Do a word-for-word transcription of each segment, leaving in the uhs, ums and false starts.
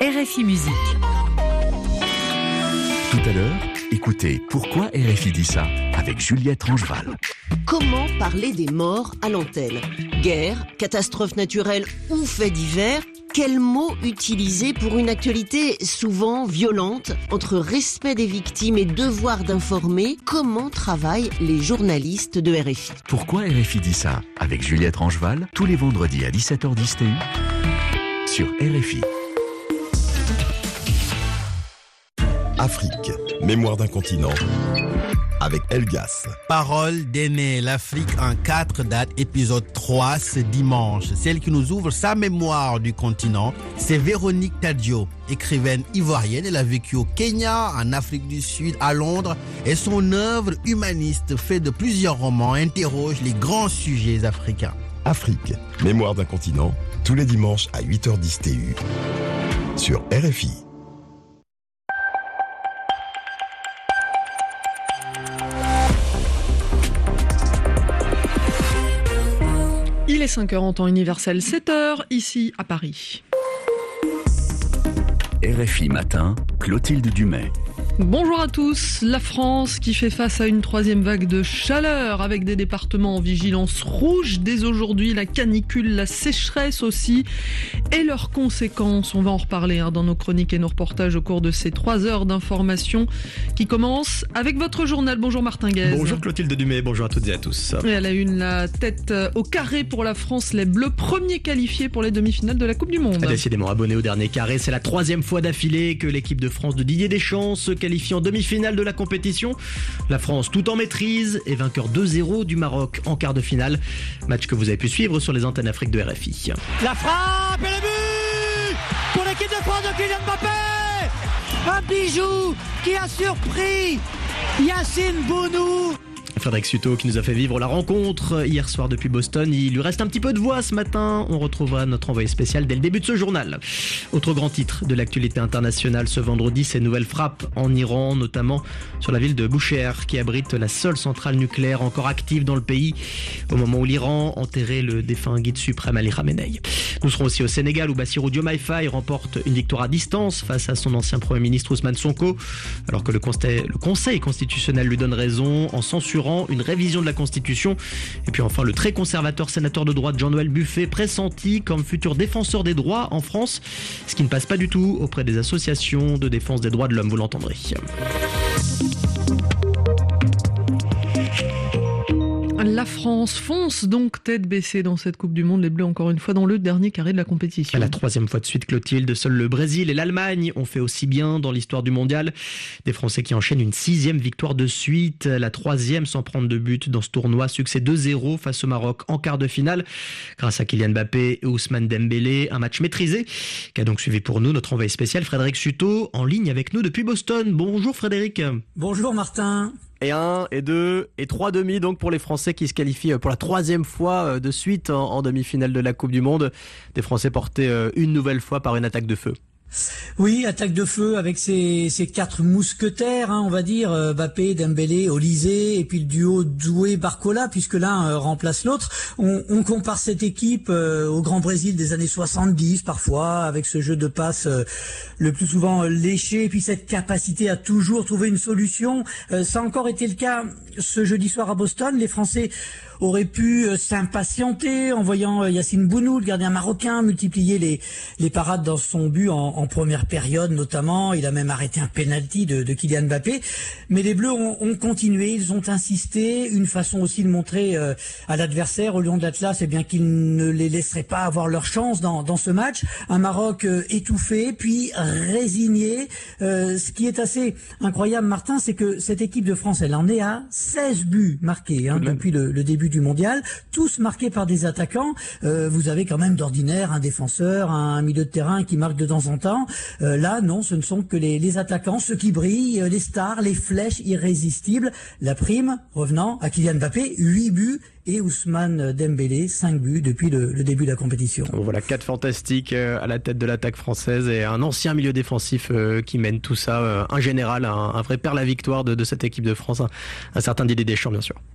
R F I Musique. Tout à l'heure, écoutez Pourquoi R F I dit ça avec Juliette Rangeval. Comment parler des morts à l'antenne ? Guerre, catastrophe naturelle ou faits divers ? Quels mots utiliser pour une actualité souvent violente ? Entre respect des victimes et devoir d'informer, comment travaillent les journalistes de R F I ? Pourquoi R F I dit ça avec Juliette Rangeval, tous les vendredis à dix-sept heures dix T U sur R F I. Afrique, mémoire d'un continent, avec Elgas. Parole d'aîné, l'Afrique en quatre dates, épisode trois, ce dimanche. Celle qui nous ouvre sa mémoire du continent, c'est Véronique Tadio, écrivaine ivoirienne. Elle a vécu au Kenya, en Afrique du Sud, à Londres. Et son œuvre humaniste, faite de plusieurs romans, interroge les grands sujets africains. Afrique, mémoire d'un continent, tous les dimanches à huit heures dix T U sur R F I. Il est cinq heures en temps universel, sept heures ici à Paris. R F I Matin, Clotilde Dumais. Bonjour à tous. La France qui fait face à une troisième vague de chaleur avec des départements en vigilance rouge dès aujourd'hui, la canicule, la sécheresse aussi et leurs conséquences. On va en reparler hein, dans nos chroniques et nos reportages au cours de ces trois heures d'information qui commencent avec votre journal. Bonjour Martin Guez. Bonjour Clotilde Dumais, bonjour à toutes et à tous. Et à la une, la tête au carré pour la France, les Bleus premiers qualifiés pour les demi-finales de la Coupe du Monde. Décidément abonné au dernier carré, c'est la troisième fois d'affilée que l'équipe de France de Didier Deschamps se qualifie en demi-finale de la compétition. La France tout en maîtrise et vainqueur deux zéro du Maroc en quart de finale. Match que vous avez pu suivre sur les antennes Afrique de R F I. La frappe et le but pour l'équipe de France de Kylian Mbappé. Un bijou qui a surpris Yacine Bounou. Frédéric Suto qui nous a fait vivre la rencontre hier soir depuis Boston. Il lui reste un petit peu de voix ce matin. On retrouvera notre envoyé spécial dès le début de ce journal. Autre grand titre de l'actualité internationale ce vendredi, ces nouvelles frappes en Iran, notamment sur la ville de Bushehr qui abrite la seule centrale nucléaire encore active dans le pays au moment où l'Iran enterrait le défunt guide suprême Ali Khamenei. Nous serons aussi au Sénégal où Bassirou Diomaye Faye remporte une victoire à distance face à son ancien Premier ministre Ousmane Sonko, alors que le conseil, le conseil constitutionnel lui donne raison en censurant une révision de la Constitution. Et puis enfin, le très conservateur sénateur de droite Jean-Noël Buffet pressenti comme futur défenseur des droits en France, ce qui ne passe pas du tout auprès des associations de défense des droits de l'homme, vous l'entendrez. La France fonce donc tête baissée dans cette Coupe du Monde. Les Bleus encore une fois dans le dernier carré de la compétition. La troisième fois de suite, Clotilde. Seuls le Brésil et l'Allemagne ont fait aussi bien dans l'histoire du mondial. Des Français qui enchaînent une sixième victoire de suite. La troisième sans prendre de but dans ce tournoi. Succès deux zéro face au Maroc en quart de finale. Grâce à Kylian Mbappé et Ousmane Dembélé. Un match maîtrisé qu'a donc suivi pour nous notre envoyé spécial Frédéric Suto en ligne avec nous depuis Boston. Bonjour Frédéric. Bonjour Martin. Et un, et deux, et trois demi donc pour les Français qui se qualifient pour la troisième fois de suite en, en demi-finale de la Coupe du Monde. Des Français portés une nouvelle fois par une attaque de feu. Oui, attaque de feu avec ces, ces quatre mousquetaires, hein, on va dire, euh, Mbappé, Dembélé, Olysée, et puis le duo Doué-Barcola, puisque l'un euh, remplace l'autre. On, on compare cette équipe euh, au Grand Brésil des années soixante-dix, parfois, avec ce jeu de passe euh, le plus souvent euh, léché, et puis cette capacité à toujours trouver une solution. Euh, ça a encore été le cas ce jeudi soir à Boston. Les Français auraient pu euh, s'impatienter en voyant euh, Yacine Bounou, le gardien marocain, multiplier les, les parades dans son but en, en première période notamment. Il a même arrêté un penalty de, de Kylian Mbappé. Mais les Bleus ont, ont continué, ils ont insisté. Une façon aussi de montrer euh, à l'adversaire, au Lion de l'Atlas, eh bien qu'ils ne les laisseraient pas avoir leur chance dans, dans ce match. Un Maroc euh, étouffé, puis résigné. Euh, ce qui est assez incroyable, Martin, c'est que cette équipe de France, elle en est à seize buts marqués hein, depuis le, le début du mondial, tous marqués par des attaquants. Euh, vous avez quand même d'ordinaire un défenseur, un milieu de terrain qui marque de temps en temps. Euh, là, non, ce ne sont que les, les attaquants, ceux qui brillent, les stars, les flèches irrésistibles. La prime revenant à Kylian Mbappé, huit buts, et Ousmane Dembélé, cinq buts depuis le, le début de la compétition. Voilà, quatre fantastiques à la tête de l'attaque française et un ancien milieu défensif qui mène tout ça, un général, un, un vrai père la victoire de, de cette équipe de France, un, un certain Didier Deschamps bien sûr.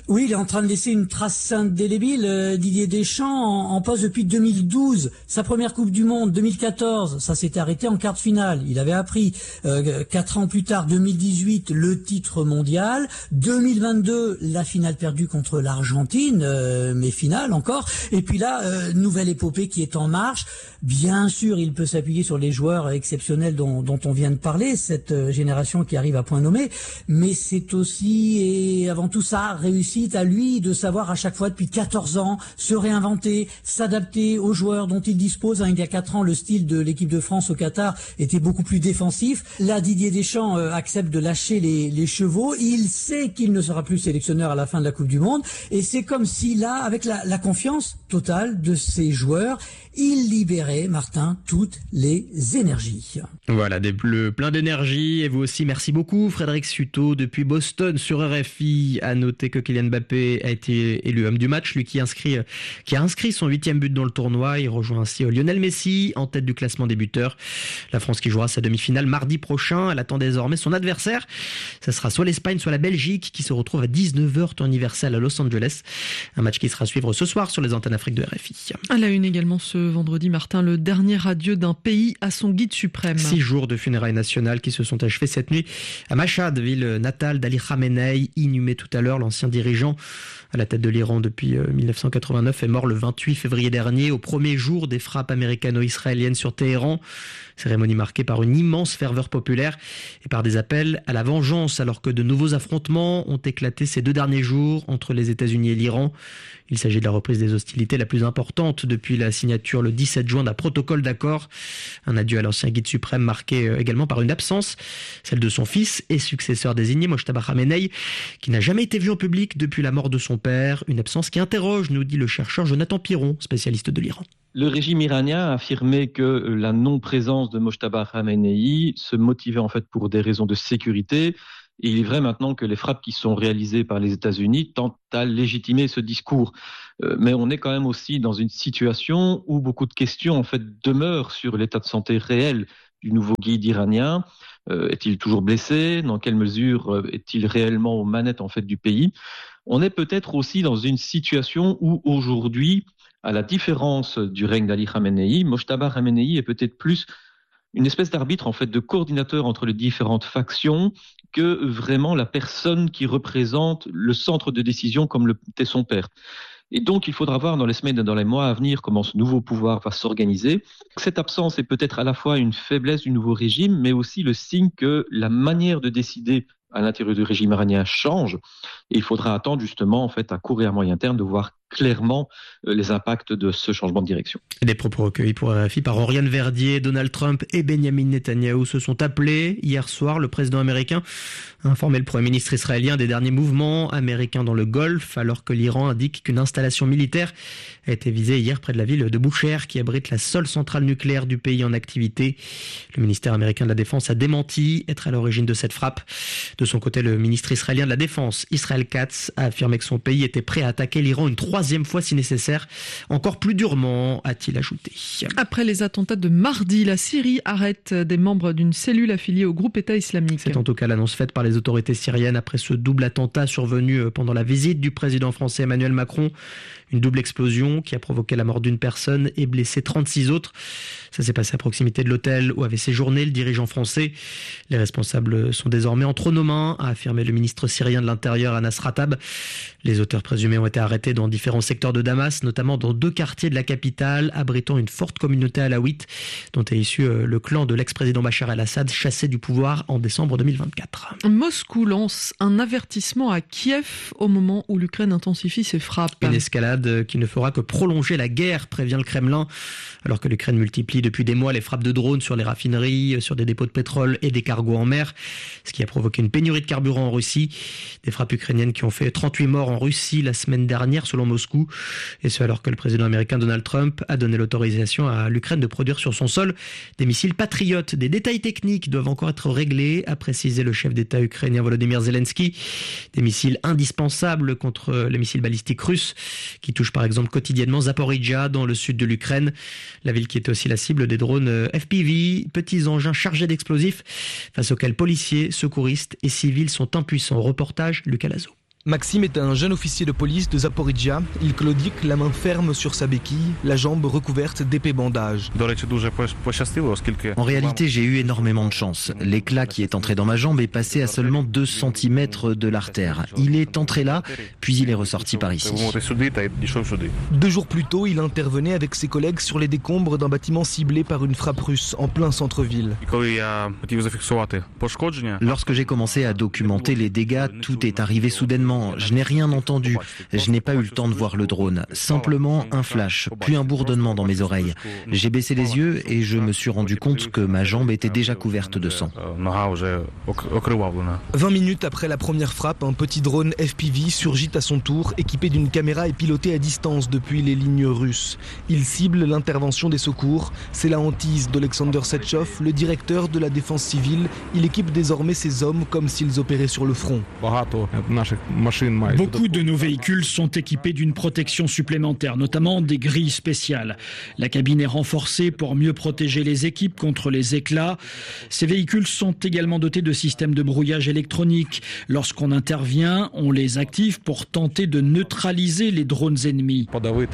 Oui, il est en train de laisser une trace indélébile. Euh, Didier Deschamps en, en poste depuis deux mille douze. Sa première Coupe du Monde, deux mille quatorze, ça s'était arrêté en quart de finale. Il avait appris euh, quatre ans plus tard, deux mille dix-huit, le titre mondial. deux mille vingt-deux, la finale perdue contre l'Argentine, euh, mais finale encore. Et puis là, euh, nouvelle épopée qui est en marche. Bien sûr, il peut s'appuyer sur les joueurs exceptionnels dont, dont on vient de parler, cette euh, génération qui arrive à point nommé. Mais c'est aussi, et avant tout ça, réussite à lui de savoir à chaque fois depuis quatorze ans se réinventer, s'adapter aux joueurs dont il dispose. Il y a quatre ans, le style de l'équipe de France au Qatar était beaucoup plus défensif. Là, Didier Deschamps euh, accepte de lâcher les, les chevaux. Il sait qu'il ne sera plus sélectionneur à la fin de la Coupe du Monde. Et c'est comme si là, avec la, la confiance totale de ses joueurs, il libérait, Martin, toutes les énergies. Voilà, des bleus plein d'énergie. Et vous aussi, merci beaucoup Frédéric Suto depuis Boston sur R F I. À noter que Kylian Mbappé a été élu homme du match, lui qui, inscrit, qui a inscrit son huitième but dans le tournoi. Il rejoint ainsi Lionel Messi en tête du classement des buteurs. La France qui jouera sa demi-finale mardi prochain. Elle attend désormais son adversaire. Ça sera soit l'Espagne, soit la Belgique qui se retrouve à dix-neuf heures temps universel à Los Angeles. Un match qui sera à suivre ce soir sur les antennes Afrique de R F I. À la une également ce vendredi, Martin, le dernier adieu d'un pays à son guide suprême. Six jours de funérailles nationales qui se sont achevés cette nuit à Mashhad, ville natale d'Ali Khamenei, inhumé tout à l'heure. L'ancien dirigeant à la tête de l'Iran depuis dix-neuf cent quatre-vingt-neuf est mort le vingt-huit février dernier, au premier jour des frappes américano-israéliennes sur Téhéran. Cérémonie marquée par une immense ferveur populaire et par des appels à la vengeance, alors que de nouveaux affrontements ont éclaté ces deux derniers jours entre les États-Unis et l'Iran. Il s'agit de la reprise des hostilités la plus importante depuis la signature le dix-sept juin d'un protocole d'accord. Un adieu à l'ancien guide suprême marqué également par une absence, celle de son fils et successeur désigné, Mojtaba Khamenei, qui n'a jamais été vu en public depuis la mort de son père. Une absence qui interroge, nous dit le chercheur Jonathan Piron, spécialiste de l'Iran. Le régime iranien a affirmé que la non-présence de Mojtaba Khamenei se motivait en fait pour des raisons de sécurité. Et il est vrai maintenant que les frappes qui sont réalisées par les États-Unis tentent à légitimer ce discours. Euh, mais on est quand même aussi dans une situation où beaucoup de questions en fait demeurent sur l'état de santé réel du nouveau guide iranien. Euh, est-il toujours blessé ? Dans quelle mesure euh, est-il réellement aux manettes en fait du pays ? On est peut-être aussi dans une situation où aujourd'hui, à la différence du règne d'Ali Khamenei, Mojtaba Khamenei est peut-être plus une espèce d'arbitre en fait de coordinateur entre les différentes factions que vraiment la personne qui représente le centre de décision comme l'était son père. Et donc il faudra voir dans les semaines et dans les mois à venir comment ce nouveau pouvoir va s'organiser. Cette absence est peut-être à la fois une faiblesse du nouveau régime, mais aussi le signe que la manière de décider à l'intérieur du régime iranien change. Et il faudra attendre justement en fait à court et à moyen terme de voir clairement les impacts de ce changement de direction. Des propos recueillis pour R F I par Oriane Verdier. Donald Trump et Benjamin Netanyahou se sont appelés hier soir. Le président américain a informé le Premier ministre israélien des derniers mouvements américains dans le Golfe, alors que l'Iran indique qu'une installation militaire a été visée hier près de la ville de Boucher, qui abrite la seule centrale nucléaire du pays en activité. Le ministère américain de la Défense a démenti être à l'origine de cette frappe. De son côté, le ministre israélien de la Défense, Israel Katz, a affirmé que son pays était prêt à attaquer l'Iran une troisième fois si nécessaire, encore plus durement, a-t-il ajouté. Après les attentats de mardi, la Syrie arrête des membres d'une cellule affiliée au groupe État islamique. C'est en tout cas l'annonce faite par les autorités syriennes après ce double attentat survenu pendant la visite du président français Emmanuel Macron. Une double explosion qui a provoqué la mort d'une personne et blessé trente-six autres. Ça s'est passé à proximité de l'hôtel où avait séjourné le dirigeant français. Les responsables sont désormais entre nos mains, a affirmé le ministre syrien de l'Intérieur Anas Ratab. Les auteurs présumés ont été arrêtés dans différents secteurs de Damas, notamment dans deux quartiers de la capitale, abritant une forte communauté alaouite dont est issu le clan de l'ex-président Bachar el-Assad, chassé du pouvoir en décembre deux mille vingt-quatre. Moscou lance un avertissement à Kiev au moment où l'Ukraine intensifie ses frappes. Une escalade qui ne fera que prolonger la guerre, prévient le Kremlin, alors que l'Ukraine multiplie depuis des mois les frappes de drones sur les raffineries, sur des dépôts de pétrole et des cargos en mer, ce qui a provoqué une pénurie de carburant en Russie. Des frappes ukrainiennes qui ont fait trente-huit morts en Russie la semaine dernière selon Moscou, et ce alors que le président américain Donald Trump a donné l'autorisation à l'Ukraine de produire sur son sol des missiles patriotes. Des détails techniques doivent encore être réglés, a précisé le chef d'État ukrainien Volodymyr Zelensky. Des missiles indispensables contre les missiles balistiques russes qui touchent par exemple quotidiennement Zaporizhzhia dans le sud de l'Ukraine, la ville qui est aussi la cible des drones F P V, petits engins chargés d'explosifs face auxquels policiers, secouristes et civils sont impuissants. Reportage Lucas Lazo. Maxime est un jeune officier de police de Zaporizhia. Il claudique, la main ferme sur sa béquille, la jambe recouverte d'épais bandages. En réalité, j'ai eu énormément de chance. L'éclat qui est entré dans ma jambe est passé à seulement deux centimètres de l'artère. Il est entré là, puis il est ressorti par ici. Deux jours plus tôt, il intervenait avec ses collègues sur les décombres d'un bâtiment ciblé par une frappe russe en plein centre-ville. Lorsque j'ai commencé à documenter les dégâts, tout est arrivé soudainement. Je n'ai rien entendu. Je n'ai pas eu le temps de voir le drone. Simplement un flash, puis un bourdonnement dans mes oreilles. J'ai baissé les yeux et je me suis rendu compte que ma jambe était déjà couverte de sang. vingt minutes après la première frappe, un petit drone F P V surgit à son tour, équipé d'une caméra et piloté à distance depuis les lignes russes. Il cible l'intervention des secours. C'est la hantise d'Alexander Setchov, le directeur de la défense civile. Il équipe désormais ses hommes comme s'ils opéraient sur le front. Beaucoup de nos véhicules sont équipés d'une protection supplémentaire, notamment des grilles spéciales. La cabine est renforcée pour mieux protéger les équipes contre les éclats. Ces véhicules sont également dotés de systèmes de brouillage électronique. Lorsqu'on intervient, on les active pour tenter de neutraliser les drones ennemis.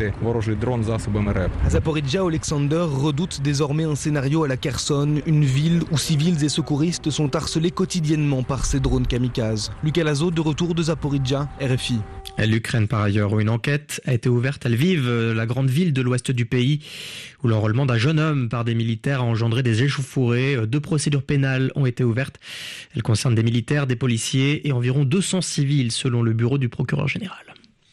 À Zaporizhia, Alexander redoute désormais un scénario à la Kherson, une ville où civils et secouristes sont harcelés quotidiennement par ces drones kamikazes. Lucas Lazo, de retour de Zaporizhia, R F I. L'Ukraine, par ailleurs, où une enquête a été ouverte à Lviv, la grande ville de l'ouest du pays, où l'enrôlement d'un jeune homme par des militaires a engendré des échauffourées. Deux procédures pénales ont été ouvertes. Elles concernent des militaires, des policiers et environ deux cents civils, selon le bureau du procureur général.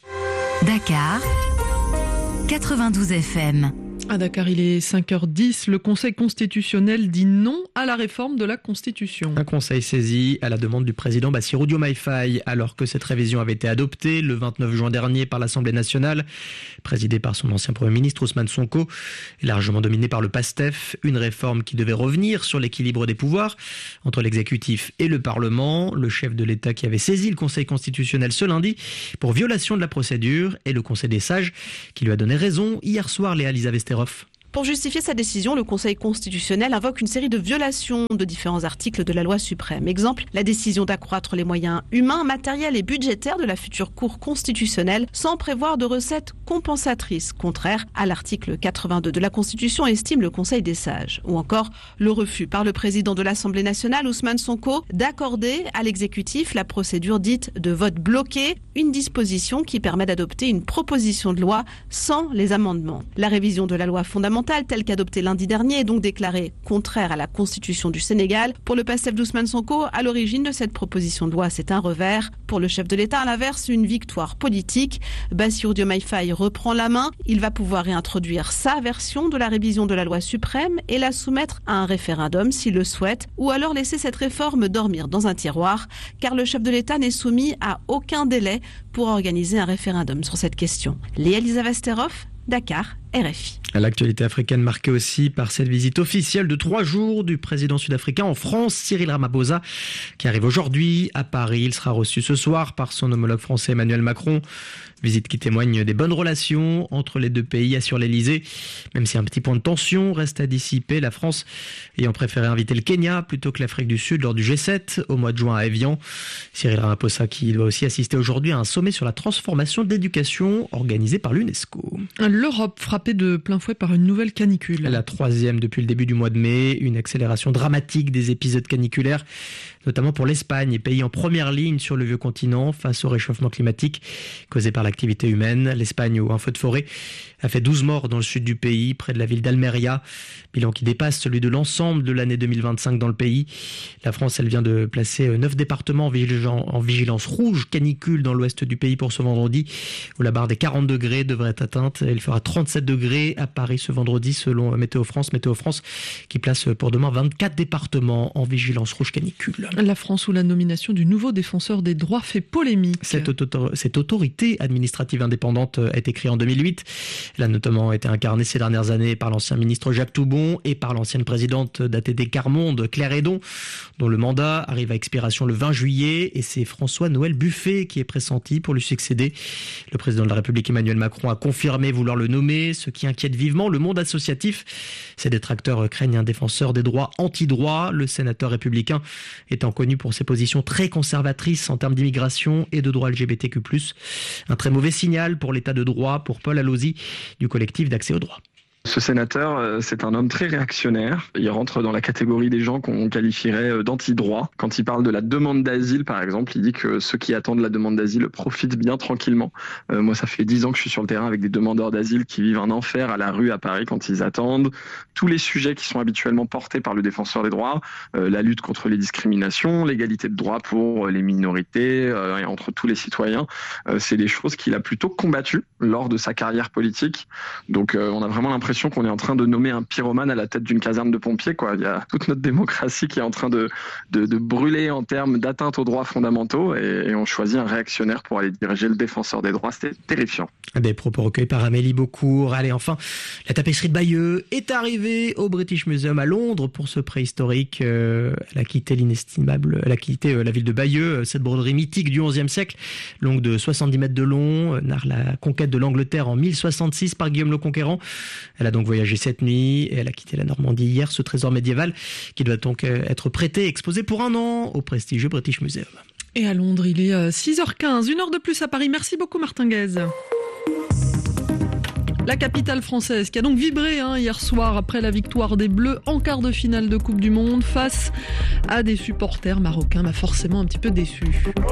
Dakar, quatre-vingt-douze F M. À Dakar, il est cinq heures dix. Le Conseil constitutionnel dit non à la réforme de la Constitution. Un conseil saisi à la demande du président Bassirou Diomaye Faye, alors que cette révision avait été adoptée le vingt-neuf juin dernier par l'Assemblée nationale, présidée par son ancien Premier ministre Ousmane Sonko, et largement dominée par le PASTEF. Une réforme qui devait revenir sur l'équilibre des pouvoirs entre l'exécutif et le Parlement. Le chef de l'État qui avait saisi le Conseil constitutionnel ce lundi pour violation de la procédure, et le Conseil des sages qui lui a donné raison hier soir, Léa Lisa-Vesteroff. Pour justifier sa décision, le Conseil constitutionnel invoque une série de violations de différents articles de la loi suprême. Exemple, la décision d'accroître les moyens humains, matériels et budgétaires de la future Cour constitutionnelle sans prévoir de recettes compensatrices, contraire à l'article quatre-vingt-deux de la Constitution, estime le Conseil des sages. Ou encore, le refus par le président de l'Assemblée nationale, Ousmane Sonko, d'accorder à l'exécutif la procédure dite de vote bloqué, une disposition qui permet d'adopter une proposition de loi sans les amendements. La révision de la loi fondamentale telle qu'adoptée lundi dernier est donc déclarée contraire à la Constitution du Sénégal. Pour le PASTEF d'Ousmane Sonko, à l'origine de cette proposition de loi, c'est un revers. Pour le chef de l'État, à l'inverse, une victoire politique. Bassirou Diomaye Faye reprend la main. Il va pouvoir réintroduire sa version de la révision de la loi suprême et la soumettre à un référendum s'il le souhaite, ou alors laisser cette réforme dormir dans un tiroir, car le chef de l'État n'est soumis à aucun délai pour organiser un référendum sur cette question. Léa Lisa-Vesteroff, Dakar, R F I. L'actualité africaine marquée aussi par cette visite officielle de trois jours du président sud-africain en France, Cyril Ramaphosa, qui arrive aujourd'hui à Paris. Il sera reçu ce soir par son homologue français Emmanuel Macron. Visite qui témoigne des bonnes relations entre les deux pays, assure l'Elysée. Même si un petit point de tension reste à dissiper, la France ayant préféré inviter le Kenya plutôt que l'Afrique du Sud lors du G sept au mois de juin à Évian. Cyril Ramaphosa qui doit aussi assister aujourd'hui à un sommet sur la transformation de l'éducation organisé par l'UNESCO. L'Europe frappée de plein fouet par une nouvelle canicule. La troisième depuis le début du mois de mai, une accélération dramatique des épisodes caniculaires, notamment pour l'Espagne, pays en première ligne sur le vieux continent face au réchauffement climatique causé par l'activité humaine. L'Espagne, où un feu de forêt a fait douze morts dans le sud du pays, près de la ville d'Almeria, bilan qui dépasse celui de l'ensemble de l'année deux mille vingt-cinq dans le pays. La France, elle vient de placer neuf départements en vigilance, en vigilance rouge canicule dans l'ouest du pays pour ce vendredi, où la barre des quarante degrés devrait être atteinte. Il fera trente-sept degrés à Paris ce vendredi selon Météo France. Météo France qui place pour demain vingt-quatre départements en vigilance rouge canicule. La France où la nomination du nouveau défenseur des droits fait polémique. Cette, auto- cette autorité administrative indépendante a été créée en deux mille huit. Elle a notamment été incarnée ces dernières années par l'ancien ministre Jacques Toubon et par l'ancienne présidente d'A T D Quart-Monde, Claire Hédon, dont le mandat arrive à expiration le vingt juillet. Et c'est François-Noël Buffet qui est pressenti pour lui succéder. Le président de la République Emmanuel Macron a confirmé vouloir le nommer, ce qui inquiète vivement le monde associatif. Ses détracteurs craignent un défenseur des droits anti-droits. Le sénateur républicain est étant connu pour ses positions très conservatrices en termes d'immigration et de droits L G B T Q plus. Un très mauvais signal pour l'état de droit pour Paul Allozy du collectif d'accès au droit. Ce sénateur, c'est un homme très réactionnaire. Il rentre dans la catégorie des gens qu'on qualifierait d'anti-droit. Quand il parle de la demande d'asile, par exemple, il dit que ceux qui attendent la demande d'asile profitent bien tranquillement. Euh, moi, ça fait dix ans que je suis sur le terrain avec des demandeurs d'asile qui vivent un enfer à la rue à Paris quand ils attendent. Tous les sujets qui sont habituellement portés par le défenseur des droits, euh, la lutte contre les discriminations, l'égalité de droits pour les minorités euh, et entre tous les citoyens, euh, c'est des choses qu'il a plutôt combattues lors de sa carrière politique. Donc, euh, on a vraiment l'impression qu'on est en train de nommer un pyromane à la tête d'une caserne de pompiers, quoi. Il y a toute notre démocratie qui est en train de, de, de brûler en termes d'atteinte aux droits fondamentaux et, et on choisit un réactionnaire pour aller diriger le défenseur des droits. C'était terrifiant. Des propos recueillis par Amélie Beaucourt. Allez, enfin, la tapisserie de Bayeux est arrivée au British Museum à Londres pour ce préhistorique. Euh, elle a quitté l'inestimable, elle a quitté euh, la ville de Bayeux, cette broderie mythique du onzième siècle, longue de soixante-dix mètres de long, euh, narre la conquête de l'Angleterre en mille soixante-six par Guillaume le Conquérant. Elle a donc voyagé cette nuit et elle a quitté la Normandie hier, ce trésor médiéval qui doit donc être prêté, exposé pour un an au prestigieux British Museum. Et à Londres, il est six heures quinze, une heure de plus à Paris. Merci beaucoup Martin Guez. La capitale française qui a donc vibré hein, hier soir après la victoire des Bleus en quart de finale de Coupe du Monde face à des supporters marocains, m'a forcément un petit peu déçu.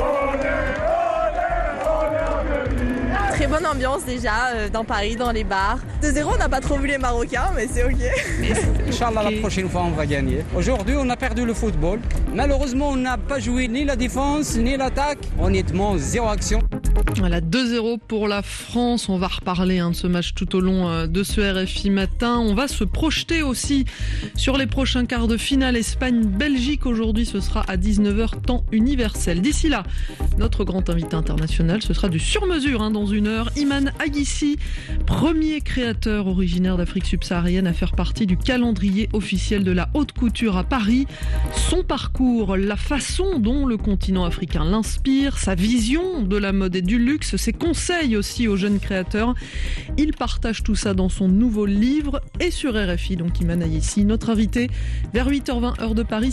Très bonne ambiance déjà euh, dans Paris, dans les bars. deux zéro, on n'a pas trop vu les Marocains, mais c'est ok. Inch'Allah, okay. La prochaine fois, on va gagner. Aujourd'hui, on a perdu le football. Malheureusement, on n'a pas joué ni la défense, ni l'attaque. Honnêtement, zéro action. Voilà, deux zéro pour la France. On va reparler hein, de ce match tout au long euh, de ce R F I Matin. On va se projeter aussi sur les prochains quarts de finale. Espagne-Belgique, aujourd'hui, ce sera à dix-neuf heures, temps universel. D'ici là, notre grand invité international, ce sera du sur-mesure hein, dans une Iman Aguissi, premier créateur originaire d'Afrique subsaharienne à faire partie du calendrier officiel de la haute couture à Paris. Son parcours, la façon dont le continent africain l'inspire, sa vision de la mode et du luxe, ses conseils aussi aux jeunes créateurs. Il partage tout ça dans son nouveau livre et sur R F I. Donc Iman Aguissi, notre invité vers huit heures vingt heure de Paris.